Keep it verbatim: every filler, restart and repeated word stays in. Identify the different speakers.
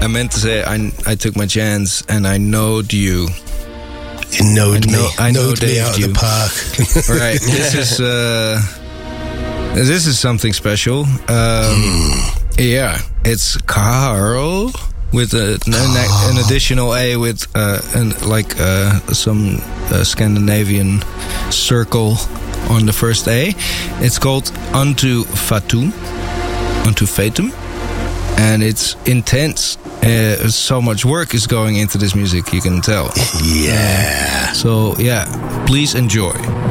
Speaker 1: I meant to say I, I took my chance and I knowed you.
Speaker 2: You knowed
Speaker 1: I know,
Speaker 2: me.
Speaker 1: I know
Speaker 2: knowed me out
Speaker 1: you.
Speaker 2: of the park.
Speaker 1: Right. This is uh, this is something special. Um, mm. Yeah, it's Carl with a, an, oh. an additional A with uh, an, like uh, some uh, Scandinavian circle on the first A. It's called Unto Fatum, Unto Fatum, and it's intense. Uh, so much work is going into this music, you can tell.
Speaker 2: Yeah.
Speaker 1: So, yeah, please enjoy.